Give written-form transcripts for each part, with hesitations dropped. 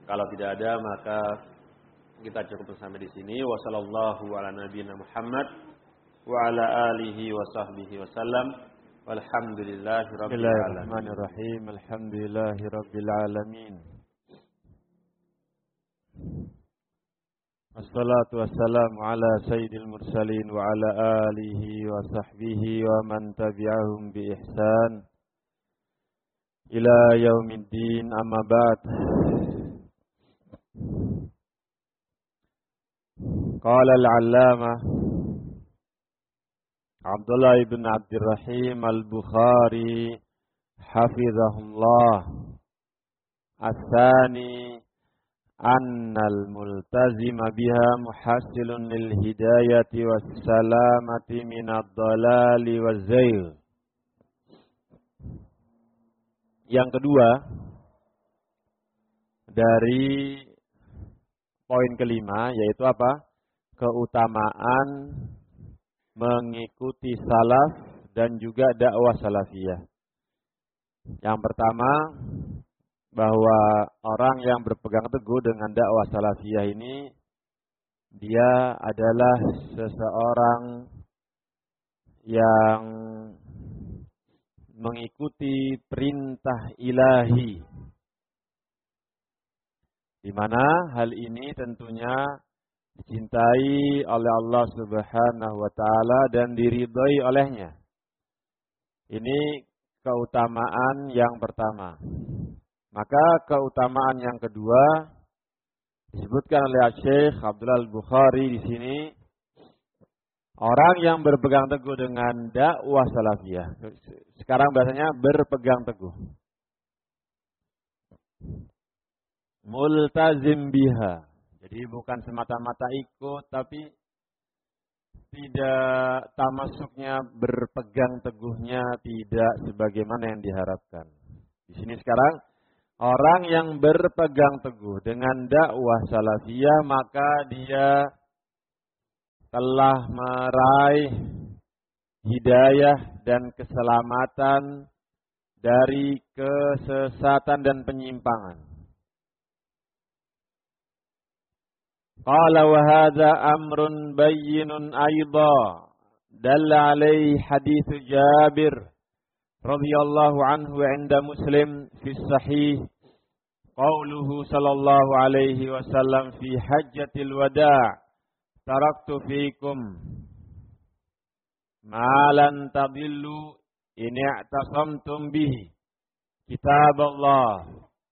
Kalau tidak ada maka kita cukup sampai di sini. Wassallallahu ala nabiyina Muhammad wa ala alihi wa sahbihi wasallam. Walhamdulillahi rabbil alamin. Bismillahirrahmanirrahim. Alhamdulillahi rabbil alamin. Wassalatu wassalamu ala sayyidil mursalin wa ala alihi wa sahbihi wa man tabi'ahum bi ihsan ila yaumiddin, amma ba'd. Qala al-allamah Abdullah ibn Abdurrahim al-Bukhari hafizahullah, as-sani annal multazima biha muhassilun lil hidayati was salamati minad dhalali waz zail. Yang kedua dari poin kelima, yaitu apa? Keutamaan mengikuti salaf dan juga dakwah salafiyah. Yang pertama, bahwa orang yang berpegang teguh dengan dakwah salafiyah ini, dia adalah seseorang yang mengikuti perintah ilahi, di mana hal ini tentunya dicintai oleh Allah Subhanahu wa taala dan diridhai olehnya. Ini keutamaan yang pertama. Maka keutamaan yang kedua disebutkan oleh Syekh Abdullah Al-Bukhari di sini, orang yang berpegang teguh dengan dakwah salafiyah. Sekarang bahasanya berpegang teguh. Multazim biha. Jadi bukan semata-mata ikut, tapi tidak tamasuknya, berpegang teguhnya tidak sebagaimana yang diharapkan. Di sini sekarang orang yang berpegang teguh dengan dakwah salafiyah, maka dia telah meraih hidayah dan keselamatan dari kesesatan dan penyimpangan. Qala wa hadza amrun bayyinun aidha dalla alaihi hadits Jabir radhiyallahu anhu 'inda Muslim fi sahih, qauluhu sallallahu alaihi wasallam fi hajjatil wada', taraktu fiikum ma lan tadillu in i'tasamtum bihi kitaballah.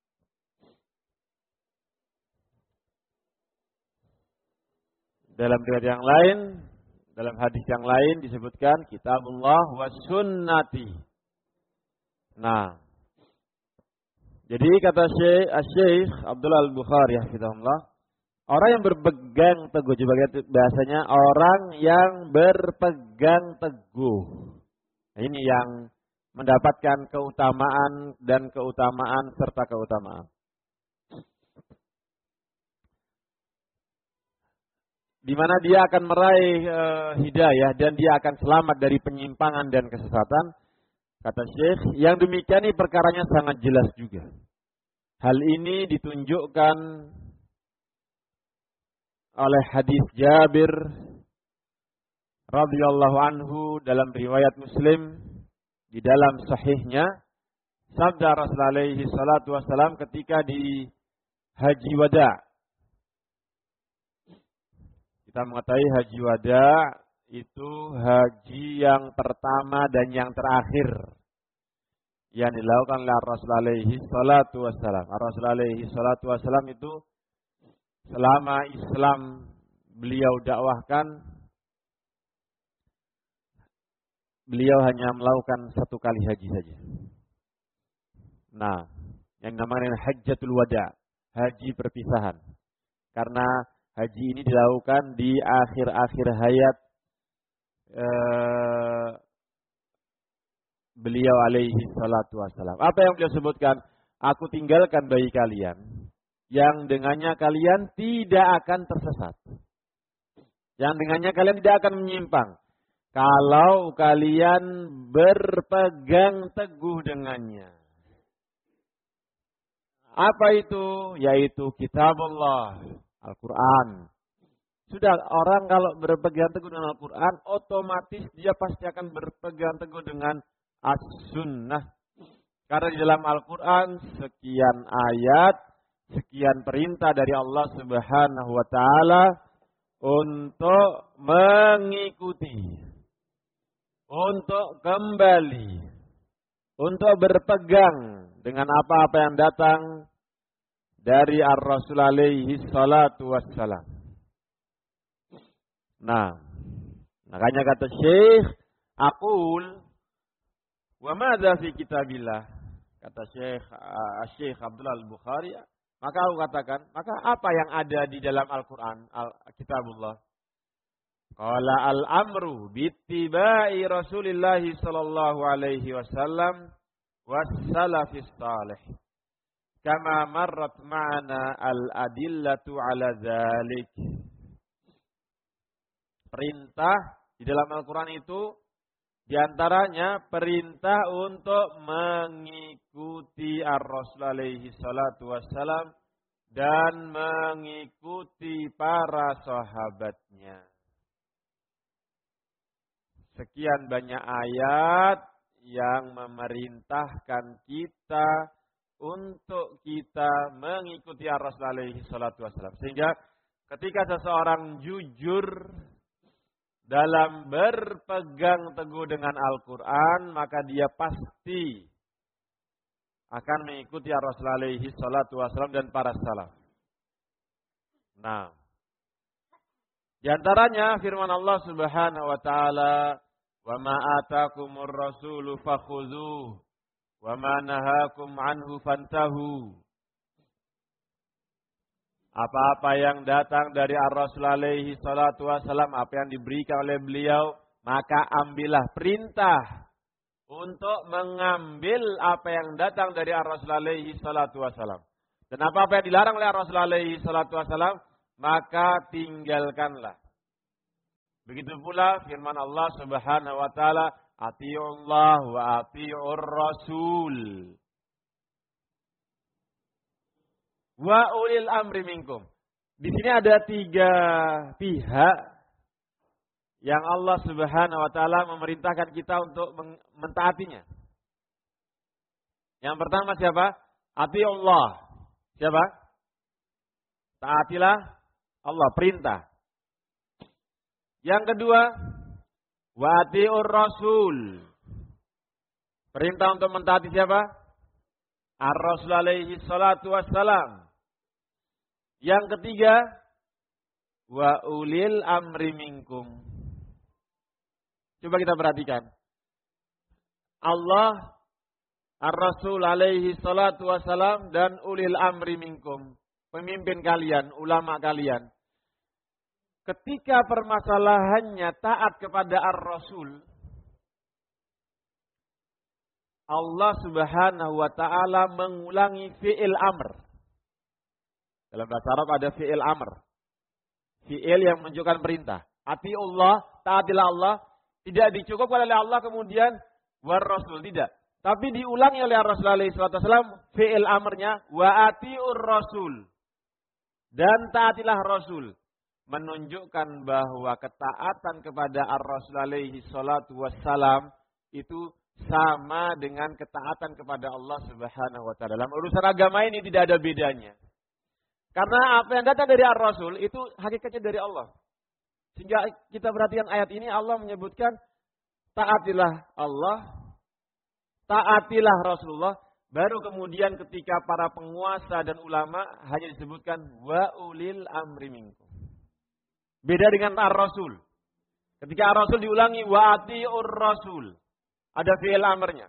Dalam riwayat yang lain, dalam hadis yang lain disebutkan kitabullah wa sunnati. Nah, jadi kata Syekh Abdullah Al-Bukhari hafizahullah, orang yang berpegang teguh, bahasanya orang yang berpegang teguh. Nah, ini yang mendapatkan keutamaan dan keutamaan serta keutamaan. Di mana dia akan meraih hidayah dan dia akan selamat dari penyimpangan dan kesesatan. Kata Syekh, yang demikian ini perkaranya sangat jelas juga. Hal ini ditunjukkan oleh hadis Jabir radhiyallahu anhu dalam riwayat Muslim di dalam sahihnya. Sabda Rasulullah alaihi salatu wasallam ketika di Haji Wada'. Kita mengetahui Haji Wada' itu haji yang pertama dan yang terakhir yang dilakukan oleh Rasulullah alaihi salatu wasallam. Rasulullah alaihi salatu wasallam itu selama Islam beliau dakwahkan, beliau hanya melakukan satu kali haji saja. Nah, yang namanya Hajjatul Wada', haji perpisahan. Karena haji ini dilakukan di akhir-akhir hayat beliau alaihi salatu wassalam. Apa yang beliau sebutkan? Aku tinggalkan bagi kalian yang dengannya kalian tidak akan tersesat. Yang dengannya kalian tidak akan menyimpang. Kalau kalian berpegang teguh dengannya. Apa itu? Yaitu kitabullah, Al-Quran. Sudah, orang kalau berpegang teguh dengan Al-Quran, otomatis dia pasti akan berpegang teguh dengan As-Sunnah. Karena di dalam Al-Quran sekian ayat, sekian perintah dari Allah Subhanahu wa Ta'ala untuk mengikuti, untuk kembali, untuk berpegang dengan apa-apa yang datang dari Ar-Rasul alaihi salatu wassalam. Nah, makanya kata Syekh, aqul wa madza fi kitabillah, kata Syekh Abdullah Al-Bukhari, maka aku katakan, maka apa yang ada di dalam Al-Quran, Kitabullah? Qala al-amru bittiba'i Rasulillah sallallahu alaihi wasallam was-salafis salih. Kama marrat ma'ana al-adillatu ala dzalik. Perintah di dalam Al-Quran itu diantaranya perintah untuk mengikuti Ar-Rasul alaihi salatu wassalam dan mengikuti para sahabatnya. Sekian banyak ayat yang memerintahkan kita untuk kita mengikuti Ar-Rasul alaihi salatu wassalam. Sehingga ketika seseorang jujur dalam berpegang teguh dengan Al-Quran, maka dia pasti akan mengikuti Ar-Rasul alaihi salatu wassalam dan para salaf. Nah, di antaranya firman Allah Subhanahu wa Ta'ala, "Wa ma atakumur rasulu fakhudhuhu wa ma nahakum anhu fantahu." Apa-apa yang datang dari Ar-Rasul alaihi salatu wassalam, apa yang diberikan oleh beliau, maka ambillah perintah untuk mengambil apa yang datang dari Ar-Rasul alaihi salatu wassalam. Dan apa-apa yang dilarang oleh Ar-Rasul alaihi salatu wassalam, maka tinggalkanlah. Begitu pula firman Allah Subhanahu wa Ta'ala, "Atii'ullah wa atii'ur rasul wa ulil amri minkum." Di sini ada 3 pihak yang Allah Subhanahu wa Ta'ala memerintahkan kita untuk mentaatinya. Yang pertama siapa? Atii'ullah. Siapa? Taatilah Allah, perintah. Yang kedua, wa atii'ur rasul. Perintah untuk mentaati siapa? Ar-Rasul alaihi salatu wassalam. Yang ketiga, wa ulil amri minkum. Coba kita perhatikan. Allah, Ar-Rasul alaihi salatu wassalam, dan ulil amri minkum. Pemimpin kalian, ulama kalian. Ketika permasalahannya taat kepada Ar-Rasul, Allah Subhanahu wa Ta'ala mengulangi fi'il amr. Dalam bahasa Arab ada fi'il amr. Fi'il yang menunjukkan perintah. Atiullah, taatilah Allah. Tidak dicukupkan oleh Allah kemudian war rasul, tidak. Tapi diulangi oleh Rasul alaihi wasallam fi'il amrnya wa atiur rasul. Dan taatilah Rasul. Menunjukkan bahwa ketaatan kepada Ar-Rasul alaihi salatu wassalam itu sama dengan ketaatan kepada Allah Subhanahu wa Ta'ala. Dalam urusan agama ini tidak ada bedanya. Karena apa yang datang dari Ar-Rasul itu hakikatnya dari Allah. Sehingga kita perhatikan ayat ini, Allah menyebutkan taatilah Allah, taatilah Rasulullah. Baru kemudian ketika para penguasa dan ulama hanya disebutkan wa ulil amri minkum. Beda dengan Ar-Rasul. Ketika Ar-Rasul diulangi wa atiur rasul. Ada fi'il amrnya.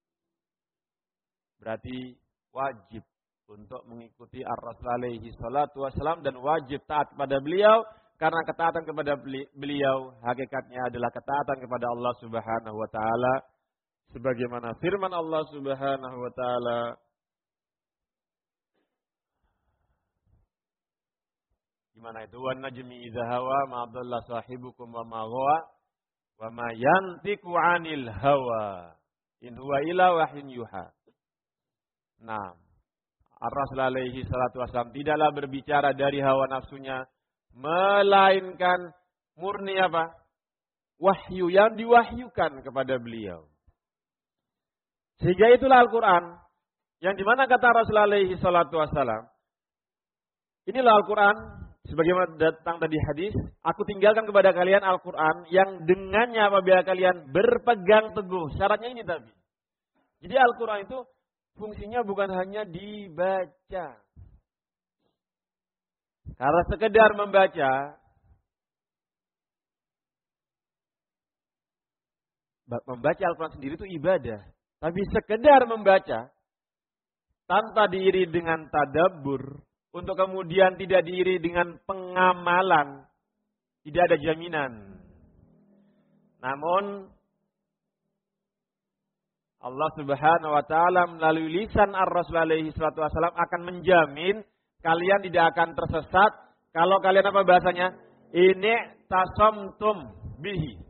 Berarti wajib untuk mengikuti Ar-Rasul alaihi salatu wassalam dan wajib taat kepada beliau. Karena ketaatan kepada beliau hakikatnya adalah ketaatan kepada Allah Subhanahu wa Ta'ala. Sebagaimana firman Allah Subhanahu wa Ta'ala, gimana itu? Wan najmi idza hawa ma dhalla sahibukum wa ma ghawa wa ma yantiqu 'anil hawa in huwa illa wahyun yuha. Nah, Ar-Rasul alaihi salatu wasallam tidaklah berbicara dari hawa nafsunya, melainkan murni apa? Wahyu yang diwahyukan kepada beliau. Sehingga itulah Al-Quran, yang dimana kata Rasul alaihi salatu wasallam, inilah Al-Quran, sebagaimana datang tadi hadis, aku tinggalkan kepada kalian Al-Quran, yang dengannya apabila kalian berpegang teguh. Syaratnya ini tapi. Jadi Al-Quran itu fungsinya bukan hanya dibaca. Karena sekedar membaca Al-Quran sendiri itu ibadah. Tapi sekedar membaca tanpa diiringi dengan tadabbur, untuk kemudian tidak diiringi dengan pengamalan, tidak ada jaminan. Namun Allah Subhanahu wa taala melalui lisan Ar-Rasul alaihi salatu wasallam akan menjamin kalian tidak akan tersesat kalau kalian apa bahasanya? Ini tasamtum bihi.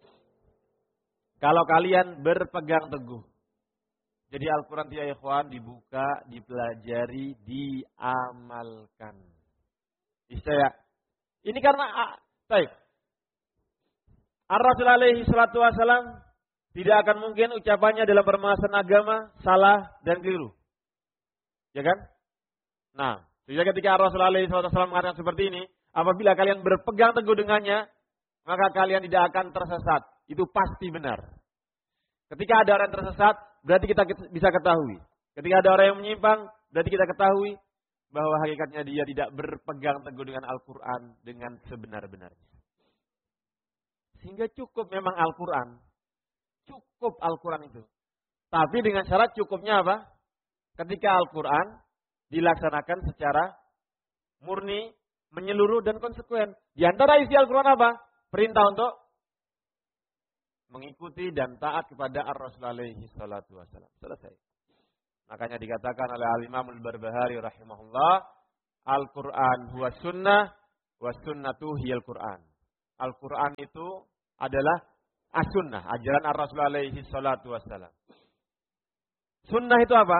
Kalau kalian berpegang teguh. Jadi Al-Quran ya ikhwan dibuka, dipelajari, diamalkan. Isya. Ini karena baik. Ar-Rasul alaihi salatu wasallam tidak akan mungkin ucapannya dalam permasalahan agama salah dan keliru. Ya kan? Nah, sehingga ketika Rasul alaihi wasallam mengatakan seperti ini, apabila kalian berpegang teguh dengannya, maka kalian tidak akan tersesat. Itu pasti benar. Ketika ada orang yang tersesat, berarti kita bisa ketahui. Ketika ada orang yang menyimpang, berarti kita ketahui bahwa hakikatnya dia tidak berpegang teguh dengan Al-Quran dengan sebenar-benarnya. Sehingga cukup memang Al-Quran. Cukup Al-Quran itu. Tapi dengan syarat cukupnya apa? Ketika Al-Quran dilaksanakan secara murni, menyeluruh dan konsekuen. Di antara isi Al-Quran apa? Perintah untuk mengikuti dan taat kepada Ar-Rasul alaihi salatu wasallam. Selesai. Makanya dikatakan oleh Al-Imam Al-Barbahari rahimahullah, Al-Quran huwa sunnah, wa sunnatu hiyal Quran. Al-Quran itu adalah as-sunnah, ajaran Ar-Rasul alaihi salatu wassalam. Sunnah itu apa?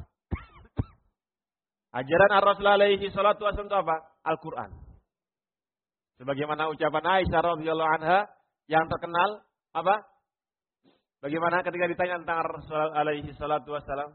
Ajaran Ar-Rasul alaihi salatu wassalam itu apa? Al-Quran. Sebagaimana ucapan Aisyah radhiyallahu anha yang terkenal apa? Bagaimana ketika ditanya tentang Ar-Rasul alaihi salatu wassalam?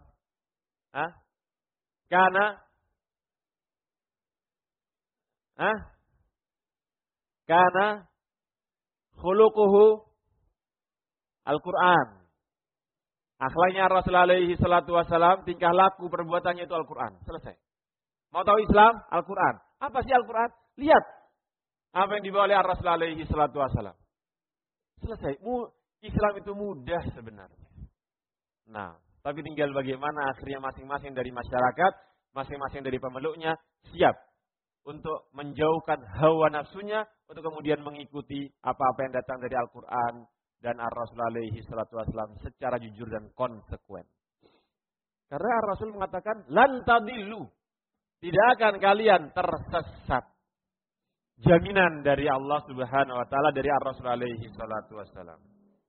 Kana khuluquhu Al-Quran. Akhlaknya Rasul alaihi salatu wasalam, tingkah laku perbuatannya itu Al-Quran. Selesai. Mau tahu Islam? Al-Quran. Apa sih Al-Quran? Lihat apa yang dibawa oleh Rasul alaihi salatu wasalam. Selesai. Islam itu mudah sebenarnya. Nah, tapi tinggal bagaimana akhirnya masing-masing dari masyarakat, masing-masing dari pemeluknya siap untuk menjauhkan hawa nafsunya, untuk kemudian mengikuti apa-apa yang datang dari Al-Quran dan Ar-Rasul alaihi salatu wassalam secara jujur dan konsekuen. Karena Ar-Rasul mengatakan, lan tadillu, tidak akan kalian tersesat. Jaminan dari Allah Subhanahu wa taala, dari Ar-Rasul alaihi salatu wassalam.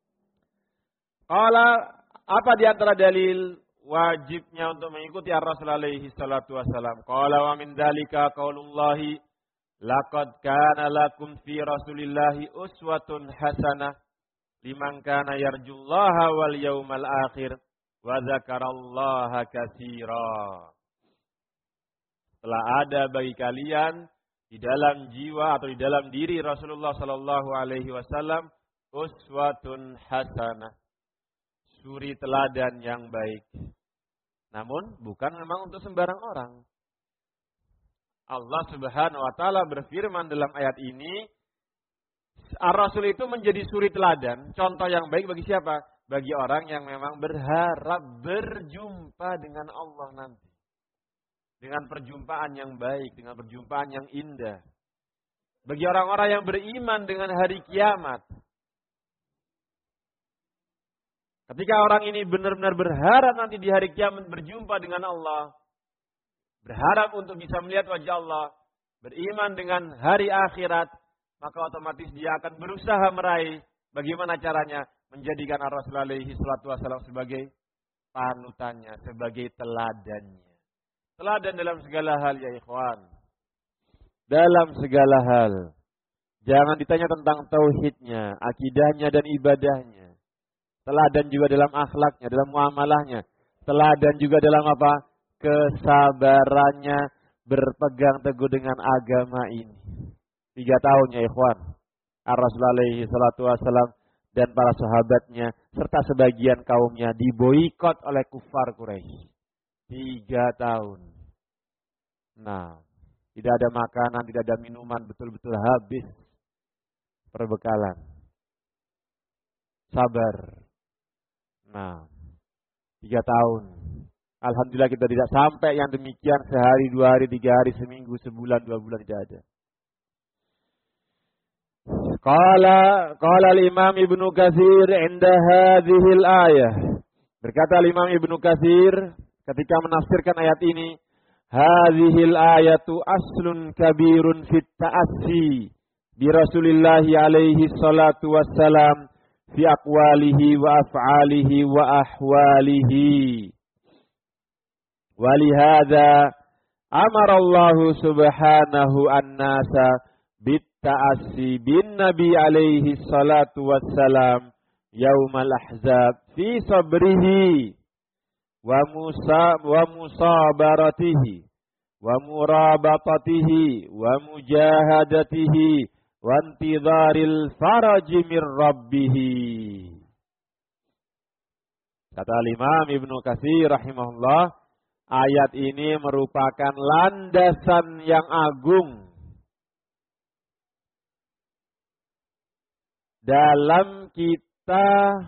Qala, apa di antara dalil wajibnya untuk mengikuti Ar-Rasul alaihi salatu wassalam? Qala wa min dzalika qaulullahi laqad kana lakum fi Rasulillahi uswatun hasanah liman kana yarjullaha wal yaumal akhir wa dzakarallaha katsira. Telah ada bagi kalian di dalam jiwa atau di dalam diri Rasulullah sallallahu alaihi wasallam uswatun hasanah, suri teladan yang baik. Namun bukan memang untuk sembarang orang. Allah Subhanahu wa taala berfirman dalam ayat ini, Ar-Rasul itu menjadi suri teladan, contoh yang baik bagi siapa? Bagi orang yang memang berharap berjumpa dengan Allah nanti. Dengan perjumpaan yang baik, dengan perjumpaan yang indah. Bagi orang-orang yang beriman dengan hari kiamat. Ketika orang ini benar-benar berharap nanti di hari kiamat berjumpa dengan Allah. Berharap untuk bisa melihat wajah Allah. Beriman dengan hari akhirat. Maka otomatis dia akan berusaha meraih bagaimana caranya menjadikan Ar-Rasul alaihi salatu wassalam sebagai panutannya, sebagai teladannya. Teladan dalam segala hal ya ikhwan. Dalam segala hal. Jangan ditanya tentang tauhidnya, akidahnya dan ibadahnya. Teladan juga dalam akhlaknya, dalam muamalahnya. Teladan juga dalam apa? Kesabarannya berpegang teguh dengan agama ini. 3 tahun ya ikhwan. Ar-Rasul alaihi salatu wassalam dan para sahabatnya serta sebagian kaumnya diboikot oleh kufar Quraisy. 3 tahun. Nah, tidak ada makanan, tidak ada minuman, betul-betul habis perbekalan. Sabar. Nah, 3 tahun. Alhamdulillah kita tidak sampai yang demikian sehari, 2 hari, 3 hari, seminggu, sebulan, 2 bulan, tidak ada. Qala al-Imam Ibnu Katsir 'inda hadhil ayah. Berkata Imam Ibnu Katsir ketika menafsirkan ayat ini, hadhil ayatu aslun kabirun fit ta'assi bi Rasulillah alaihi salatu wassalam fi aqwalihi wa af'alihi wa ahwalihi. Walihada amara Allah subhanahu an-nasa bitta'assi bin Nabi alaihi salatu wassalam yaumal ahzab fi sabrihi wa musabaratihi wa murabatatihi wa mujahadatihi wa intidharil faraji mir rabbih. Kata Imam Ibnu Katsir rahimahullah, ayat ini merupakan landasan yang agung dalam kita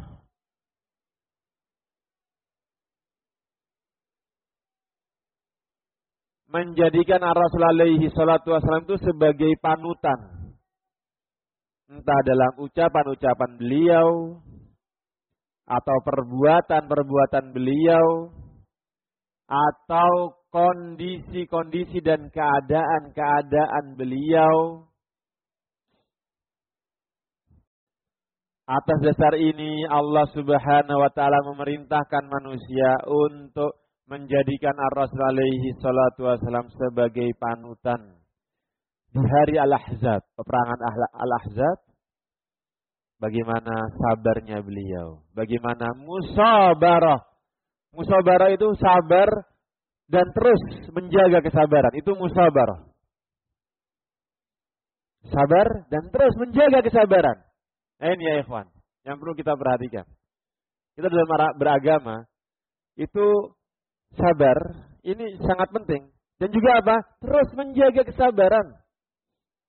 menjadikan Rasul alaihi salatu wasallam itu sebagai panutan. Entah dalam ucapan-ucapan beliau atau perbuatan-perbuatan beliau atau kondisi-kondisi dan keadaan-keadaan beliau. Atas dasar ini Allah Subhanahu wa taala memerintahkan manusia untuk menjadikan Ar-Rasul alaihi salatu wasallam sebagai panutan. Di hari Al-Ahzab, peperangan Al-Ahzab, bagaimana sabarnya beliau, bagaimana musabarah. Musabarah itu sabar dan terus menjaga kesabaran, itu musabarah. Sabar dan terus menjaga kesabaran. Ini ya ikhwan, yang perlu kita perhatikan. Kita dalam beragama, itu sabar, ini sangat penting. Dan juga apa? Terus menjaga kesabaran.